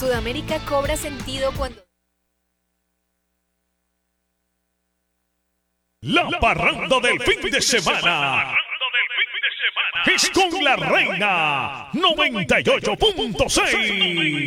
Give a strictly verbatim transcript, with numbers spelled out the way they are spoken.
Sudamérica cobra sentido cuando... La parranda del fin de semana es con la Reina noventa y ocho punto seis.